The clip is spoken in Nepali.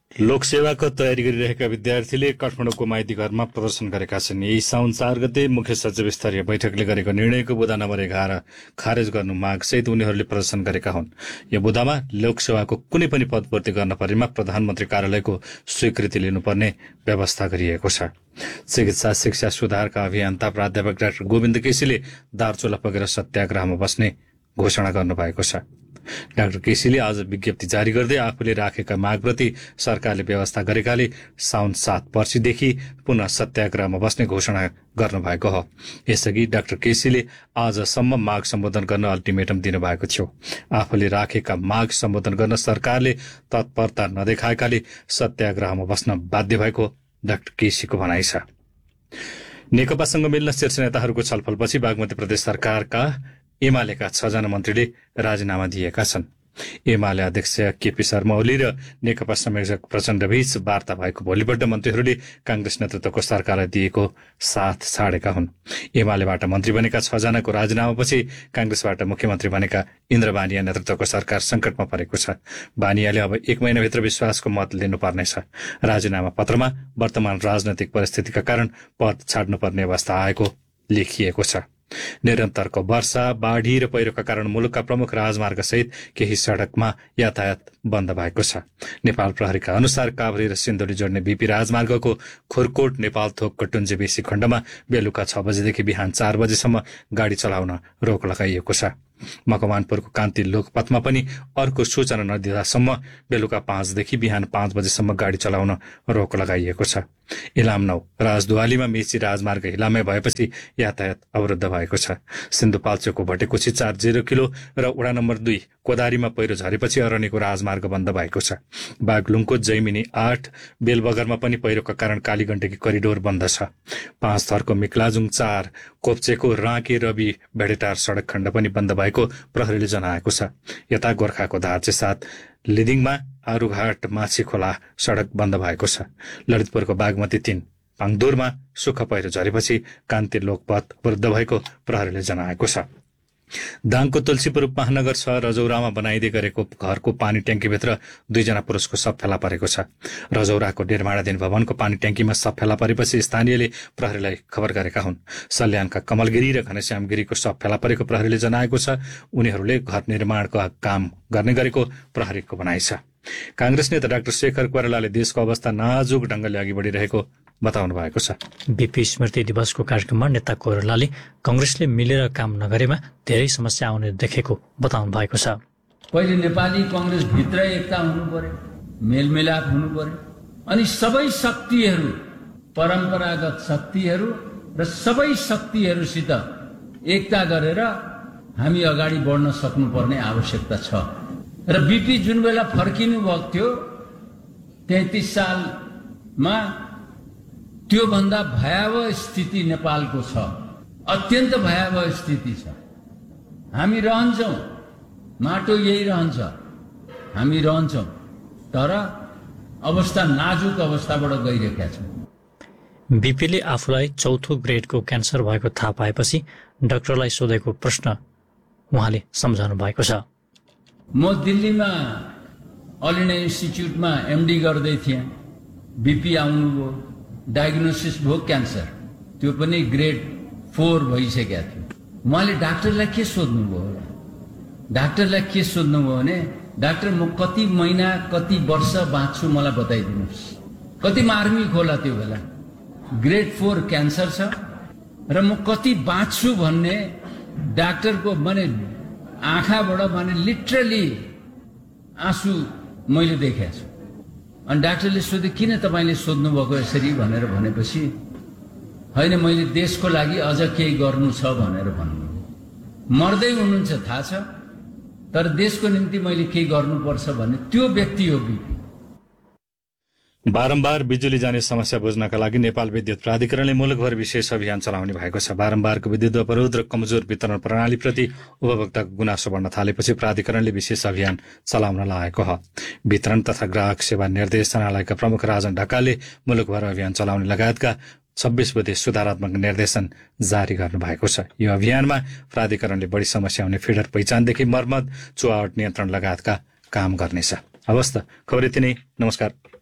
लोकसेवाको तयारी गरिरहेका विद्यार्थीले काठमाडौँको माइती घरमा प्रदर्शन गरेका छन्। यही साउन 4 गते मुख्य सचिव स्तरीय बैठकले गरेको निर्णयको बुँदा नम्बर 11 खारेज गर्नु माग सहित उनीहरूले प्रदर्शन गरेका हुन्। यो बुँदामा लोकसेवाको कुनै पनि पदपूर्ति गर्न परेमा प्रधानमन्त्री कार्यालयको स्वीकृति लिनुपर्ने व्यवस्था गरिएको छ। चिकित्सा शिक्षा सुधारका अभियन्ता प्राध्यापक डाक्टर गोविन्द केसीले दार्चुला पुगेर सत्याग्रहमा बस्ने घोषणा गर्नुभएको छ। डाक्टर केसीले आज विज्ञप्ति जारी गर्दै आफूले राखेका मागप्रति सरकारले व्यवस्था गरेकाले साउन 7 पर्सिदेखि पुनः सत्याग्रहमा बस्ने घोषणा गर्नुभएको हो। यसअघि डाक्टर केसीले आजसम्म माग सम्बोधन गर्न अल्टिमेटम दिनुभएको थियो। आफूले राखेका माग सम्बोधन गर्न सरकारले तत्परता नदेखाएकाले सत्याग्रहमा बस्न बाध्य भएको डाक्टर केसीको भनाइ छ। नेकपासँग मिल्न शीर्ष नेताहरूको छलफलपछि बागमती प्रदेश सरकारका एमालेका 6 जना मन्त्रीले राजीनामा दिएका छन्। एमाले अध्यक्ष केपी शर्मा ओली र नेकपा संयोजक प्रचण्ड बीच वार्ता भएको भोलिपल्ट मन्त्रीहरूले कांग्रेस नेतृत्वको सरकारलाई दिएको साथ छाडेका हुन्। एमालेबाट मन्त्री बनेका 6 जनाको राजीनामापछि कांग्रेसबाट मुख्यमन्त्री बनेका इन्द्र बानिया नेतृत्वको सरकार संकटमा परेको छ। बानियाले अब 1 महिनाभित्र विश्वासको मत लिनुपर्नेछ। राजीनामा पत्रमा वर्तमान राजनैतिक परिस्थितिका कारण पद छाड्नुपर्ने अवस्था आएको लेखिएको छ। निरन्तरको वर्षा, बाढी र पहिरोका कारण मुलुकका प्रमुख राजमार्ग सहित केही सड़कमा यातायात बन्द भएको छ। नेपाल प्रहरीका अनुसार काभ्रे र सिन्धुली जोड्ने बीपी राजमार्गको खुरकोट नेपाल थोक कटुन्जे बेसी खण्डमा बेलुका 6 बजेदेखि बिहान 4 बजेसम्म गाडी चलाउन रोक लगाइएको छ। मकवानपुरको कान्ति लोकपथमा पनि अर्को सूचना नदिँदासम्म बेलुका 5 देखि बिहान 5 बजेसम्म गाडी चलाउन रोक लगाइएको छ। इलाम 9 राजदुवालीमा मेची राजमार्ग हिलामै भएपछि यातायात अवरुद्ध भएको छ। सिन्धुपाल्चोकको भटेकोसी 40 किलो र वडा नम्बर 2 कोदारीमा पहिरो झरेपछि अरण्यको राजमार्ग बन्द भएको छ। बागलुङको जैमिनी 8 बेलबगरमा पनि पहिरोका कारण कालीगण्डकी करिडोर बन्द छ। 5 थरको मिक्लाजुङ 4 कोप्चेको राँके रवि भेडेटार सड़क खण्ड पनि बन्द भएको प्रहरीले जनाएको छ। यता गोर्खाको धार्चे 7 लिदिङमा आरुघाट माछी खोला सड़क बन्द भएको छ। ललितपुरको बागमती 3 पाङदुरमा सुख पहिरो झरेपछि कान्ति लोकपथ अवरुद्ध भएको प्रहरीले जनाएको छ। दाङको तुलसीपुर महानगर 6 रजौरामा बनाइदै गरेको घरको पानी ट्याङ्कीभित्र 2 जना पुरुषको शव फेला परेको छ। रजौराको डेढमाडाधीन भवनको पानी ट्याङ्कीमा शव फेला परेपछि स्थानीयले प्रहरीलाई खबर गरेका हुन्। सल्यानका कमलगिरी र घनश्यामगिरीको शव फेला परेको प्रहरीले जनाएको छ। उनीहरूले घर निर्माणको काम गर्ने गरेको प्रहरीको भनाइ छ। कांग्रेस नेता डाक्टर शेखर कोइरालाले देशको अवस्था नाजुक ढंगले अघि बढिरहेको बताउनु भएको छ। बीपी स्मृति दिवसको कार्यक्रममा नेता कोइरालाले कांग्रेसले मिलेर काम नगरेमा धेरै समस्या आउने देखेको बताउनु भएको छ। पहिले नेपाली कांग्रेस भित्र एकता हुनु पर्यो, मेलमिलाप हुनु पर्यो, अनि सबै शक्तिहरू, परम्परागत शक्तिहरू र सबै शक्तिहरूसित एकता गरेर हामी अगाडि बढ्न सक्नुपर्ने आवश्यकता छ। र बीपी जुन बेला फर्किनु भएको थियो 33 सालमा त्यो भन्दा भयावह स्थिति नेपालको छ, अत्यन्त भयावह स्थिति छ। हामी रहन्छौं, माटो यही रहन्छ, हामी रहन्छौं, तर अवस्था नाजुक अवस्थाबाट गइरहेका छौं। बीपीले आफूलाई 4थो ग्रेडको क्यान्सर भएको थाहा पाएपछि डाक्टरलाई सोधेको प्रश्न उहाँले सम्झाउनु भएको छ। म दिल्लीमा अल इन्डिया इन्स्टिच्युटमा एमडी गर्दै थिएँ। बीपी आउनुभयो, डायग्नोसिस भयो क्यान्सर, त्यो पनि ग्रेड 4 भइसकेको थियो। उहाँले डाक्टरलाई के सोध्नुभयो होला? डाक्टरलाई के सोध्नुभयो भने, डाक्टर म कति महिना कति वर्ष बाँच्छु मलाई बताइदिनुहोस्। कति मार्मिक होला त्यो बेला, ग्रेड 4 क्यान्सर छ र म कति बाँच्छु भन्ने डाक्टरको माने आँखाबाट माने लिटरली आँसु मैले देखेको छु। अनि डाक्टरले सोधे किन तपाईले सोध्नु भएको यसरी भनेर भनेपछि हैन मैले देशको लागि अझ केही गर्नु छ भनेर भन्नु। मर्दै हुनुहुन्छ थाहा छ, तर देशको निम्ति मैले केही गर्नुपर्छ भन्ने त्यो व्यक्ति हो बीपी। बारम्बार बिजुली जाने समस्या बुझ्नका लागि नेपाल विद्युत प्राधिकरणले मुलुकभर विशेष अभियान चलाउने भएको छ। बारम्बारको विद्युत अवरोध र कमजोर वितरण प्रणालीप्रति उपभोक्ताको गुनासो बढ्न थालेपछि प्राधिकरणले विशेष अभियान चलाउन लागेको हो। वितरण तथा ग्राहक सेवा निर्देशनालयका प्रमुख राजन ढकालले मुलुकभर अभियान चलाउने लगायतका 26 बुधे सुधारात्मक निर्देशन जारी गर्नु भएको छ। यो अभियानमा प्राधिकरणले बढी समस्या हुने फिडर पहिचानदेखि मर्मत, चुहावट नियन्त्रण लगायतका काम गर्नेछ। हवस् त, खबर यति नै। नमस्कार।